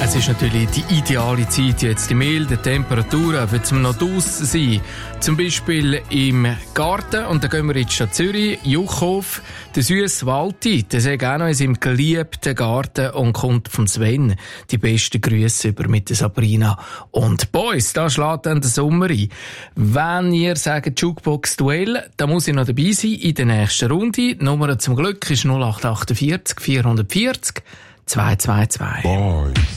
Es ist natürlich die ideale Zeit, jetzt die milden Temperaturen, für zum noch draussen sein. Zum Beispiel im Garten, und da gehen wir in die Stadt Zürich, Juchhof, der süsse Walti, der sagt auch noch in seinem geliebten Garten und kommt vom Sven die besten Grüße über mit der Sabrina und Boys. Da schlägt dann der Sommer ein. Wenn ihr sagt Jukebox-Duell, dann muss ich noch dabei sein in der nächsten Runde. Die Nummer zum Glück ist 0848 440 222. Boys.